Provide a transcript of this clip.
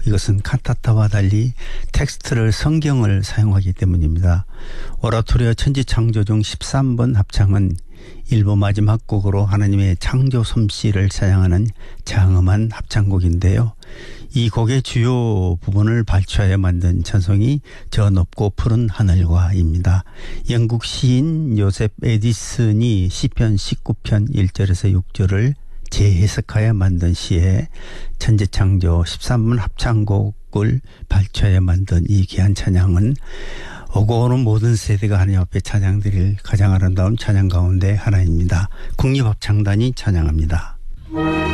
이것은 칸타타와 달리 텍스트를 성경을 사용하기 때문입니다. 오라토리아 천지창조 중 13번 합창은 일부 마지막 곡으로 하나님의 창조 솜씨를 찬양하는 장엄한 합창곡인데요. 이 곡의 주요 부분을 발췌하여 만든 찬송이 저 높고 푸른 하늘과입니다. 영국 시인 요셉 에디슨이 시편 19편 1절에서 6절을 재해석하여 만든 시에 천지창조 13번 합창곡을 발췌하여 만든 이 귀한 찬양은 오고 오는 모든 세대가 하나님 앞에 찬양드릴 가장 아름다운 찬양 가운데 하나입니다. 국립합창단이 찬양합니다.